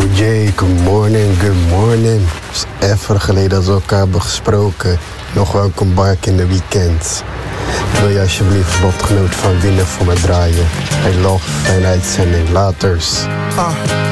Jay, good morning, good morning. Het is even geleden dat we elkaar hebben gesproken. Nog welkom back in de weekend. Wil je alsjeblieft botgenoot van Winnen voor me draaien? Hey log, fijne uitzending, laters.